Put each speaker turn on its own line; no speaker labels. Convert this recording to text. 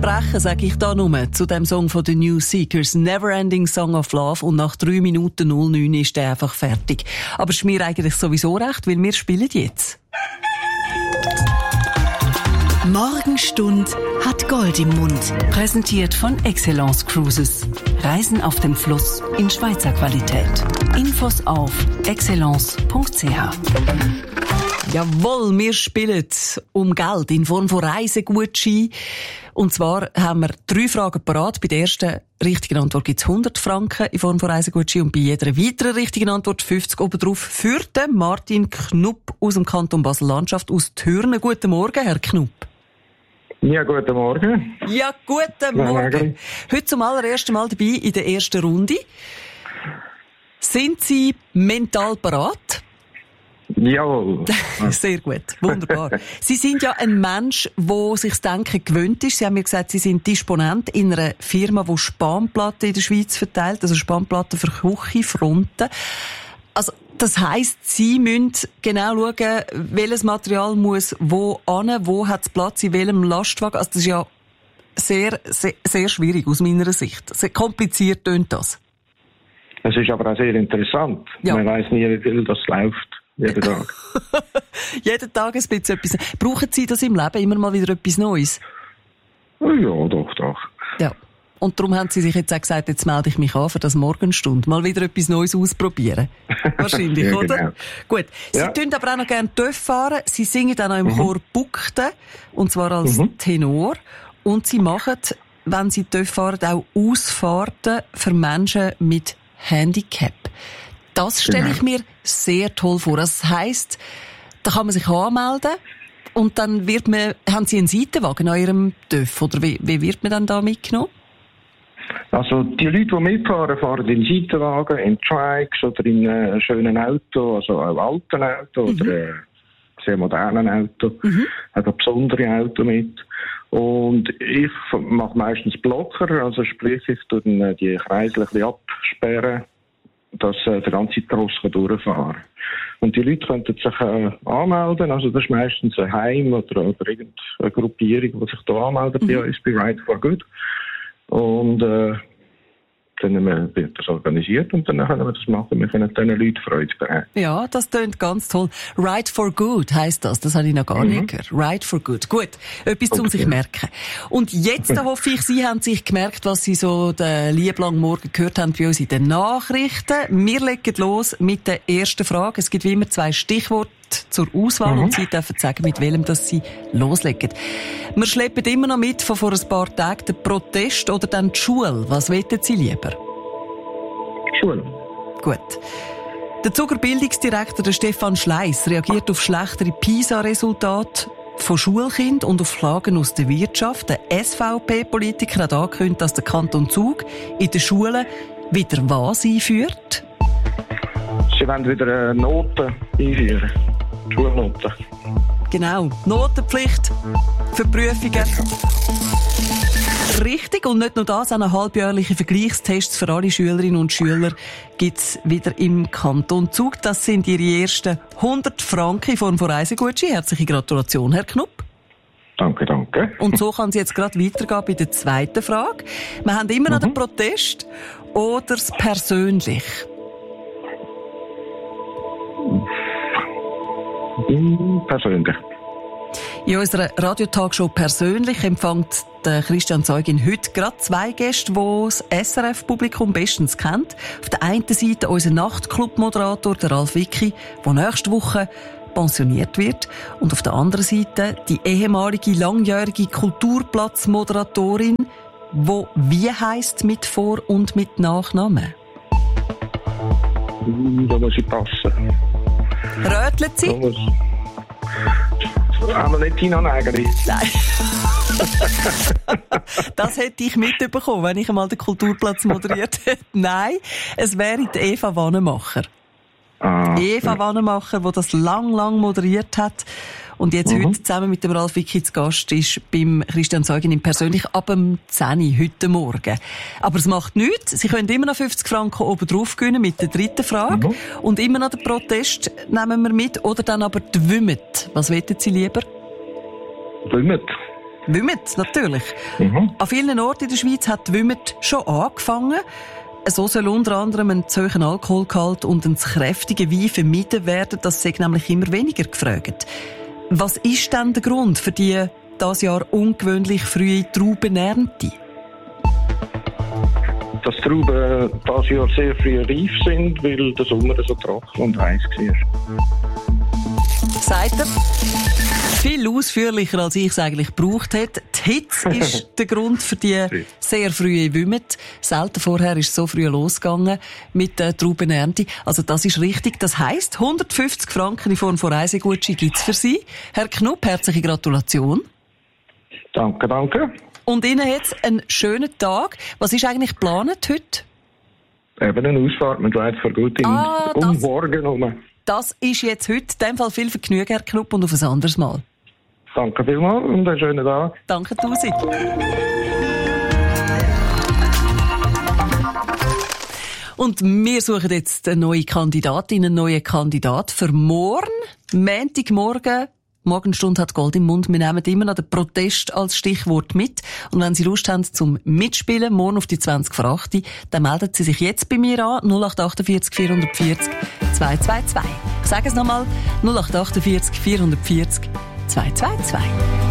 versprechen, sage ich da nur, zu dem Song von The New Seekers, Neverending Song of Love, und nach 3 Minuten 09 ist der einfach fertig. Aber es ist mir eigentlich sowieso recht, weil wir spielen jetzt.
Morgenstund hat Gold im Mund. Präsentiert von Excellence Cruises. Reisen auf dem Fluss in Schweizer Qualität. Infos auf excellence.ch.
Jawohl, wir spielen um Geld in Form von Reisegutschein. Und zwar haben wir 3 Fragen parat. Bei der ersten richtigen Antwort gibt es 100 Franken in Form von Reisegutschein und bei jeder weiteren richtigen Antwort 50 obendrauf für den Martin Knupp aus dem Kanton Basel-Landschaft aus Thürnen. Guten Morgen, Herr Knupp.
Ja, guten Morgen.
Ja, guten Morgen. Heute zum allerersten Mal dabei in der ersten Runde. Sind Sie mental parat?
Jawohl.
Sehr gut, wunderbar. Sie sind ja ein Mensch, der sich das Denken gewöhnt ist. Sie haben mir gesagt, Sie sind Disponent in einer Firma, die Spanplatten in der Schweiz verteilt, also Spanplatten für Küchenfronten. Also, das heisst, Sie müssen genau schauen, welches Material muss wo hin, wo hat es Platz, in welchem Lastwagen. Also, das ist ja sehr, sehr, sehr schwierig aus meiner Sicht. Sehr kompliziert tönt das.
Es ist aber auch sehr interessant. Ja. Man weiss nie, wie viel das läuft. Jeden Tag.
Jeden Tag ein bisschen etwas. Brauchen Sie das im Leben immer mal wieder etwas Neues?
Ja, doch.
Ja. Und darum haben Sie sich jetzt auch gesagt, jetzt melde ich mich an für das Morgenstunde. Mal wieder etwas Neues ausprobieren. Wahrscheinlich, ja, oder? Genau. Gut. Sie tun aber auch noch gerne TÜV fahren. Sie singen dann auch im Chor Buckten. Und zwar als Tenor. Und Sie machen, wenn Sie TÜV fahren, auch Ausfahrten für Menschen mit Handicap. Das stelle ich mir sehr toll vor. Das heisst, da kann man sich anmelden und dann haben Sie einen Seitenwagen an Ihrem TÜV, oder wie wird man dann da mitgenommen?
Also die Leute, die mitfahren, fahren in Seitenwagen, in Trikes oder in schönen Auto, also auch alten Auto oder sehr modernen Auto, auch besondere Auto mit. Und ich mache meistens Blocker, also sprich, ich tue die Kreisel ein bisschen absperren, dass der ganze Tross durchfahren kann. Und die Leute könnten sich anmelden, also das ist meistens ein Heim oder irgendeine Gruppierung, die sich da anmeldet bei uns, bei Ride for Good. Und dann wird das organisiert und dann können wir das machen. Wir können diesen Leuten Freude bereiten.
Ja, das klingt ganz toll. Ride for Good heisst das. Das habe ich noch gar nicht gehört. Ride for Good. Gut. Etwas zum sich merken. Und jetzt hoffe ich, Sie haben sich gemerkt, was Sie so den lieblangen Morgen gehört haben bei uns in den Nachrichten. Wir legen los mit der ersten Frage. Es gibt wie immer 2 Stichworte zur Auswahl und Sie dürfen sagen, mit welchem das Sie loslegen. Wir schleppen immer noch mit von vor ein paar Tagen den Protest oder dann die Schule. Was wollen Sie lieber?
Schule.
Gut. Der Zuger-Bildungsdirektor, der Stefan Schleiss, reagiert auf schlechtere PISA-Resultate von Schulkindern und auf Klagen aus der Wirtschaft. Der SVP-Politiker hat angekündigt, dass der Kanton Zug in den Schulen wieder was einführt?
Sie wollen wieder Noten einführen. Schulnoten.
Genau. Notenpflicht für Prüfungen. Richtig. Und nicht nur das, auch halbjährliche Vergleichstests für alle Schülerinnen und Schüler gibt's wieder im Kanton Zug. Das sind Ihre ersten 100 Franken in Form von Reisegutschein. Herzliche Gratulation, Herr Knupp.
Danke.
Und so kann es jetzt gerade weitergehen bei der zweiten Frage. Wir haben immer noch den Protest oder das Persönlich?
Persönlich.
In unserer Radiotalkshow «Persönlich» empfängt der Christian Zeugin heute gerade 2 Gäste, die das SRF-Publikum bestens kennt. Auf der einen Seite unser Nachtclub-Moderator, der Ralf Wicki, der nächste Woche pensioniert wird. Und auf der anderen Seite die ehemalige langjährige Kulturplatz-Moderatorin, die wie heisst mit Vor- und mit Nachnamen?
Da muss ich passen.
Rötelt sie?
Aber nicht Tina Nägeli.
Nein. Das hätte ich mitbekommen, wenn ich einmal den Kulturplatz moderiert hätte. Nein, es wäre die Eva Wannemacher. Eva Wannemacher, die das lang moderiert hat und jetzt heute zusammen mit dem Ralf Wicki zu Gast ist beim Christian Zeugin im Persönlich ab dem 10 Uhr heute Morgen. Aber es macht nichts. Sie können immer noch 50 Franken oben drauf gewinnen mit der dritten Frage. Und immer noch den Protest nehmen wir mit oder dann aber die Wümmet. Was wollen Sie lieber?
Wümmet.
Wümmet, natürlich. An vielen Orten in der Schweiz hat Wümmet schon angefangen. So soll unter anderem ein zu hoher Alkoholgehalt und ein zu kräftiger Wein vermieden werden. Das sei nämlich immer weniger gefragt. Was ist denn der Grund für die dieses Jahr ungewöhnlich frühe Traubenernte?
Dass die Trauben dieses Jahr sehr früh reif sind, weil der Sommer so trocken und heiß war.
Sagt er. Viel ausführlicher, als ich es eigentlich gebraucht hätte. Die Hitze ist der Grund für die sehr frühe Wümmet. Selten vorher ist es so früh losgegangen mit der Traubenernte. Also das ist richtig. Das heisst, 150 Franken in Form von Reisegutschein gibt's für Sie. Herr Knupp, herzliche Gratulation.
Danke, danke.
Und Ihnen jetzt einen schönen Tag. Was ist eigentlich geplant heute?
Eben eine Ausfahrt mit Schweizer Gut um morgen herum.
Das ist jetzt heute. In dem Fall viel Vergnügen, Herr Knupp, und auf ein anderes Mal.
Danke vielmals und einen schönen Tag.
Danke tausend. Und wir suchen jetzt eine neue Kandidatin, einen neuen Kandidat für morgen. Montagmorgen. Morgenstunde hat Gold im Mund. Wir nehmen immer noch den Protest als Stichwort mit. Und wenn Sie Lust haben zum Mitspielen, morgen auf die 20 vor 8, dann melden Sie sich jetzt bei mir an. 0848 440 222. Ich sage es nochmal. 0848 440 222.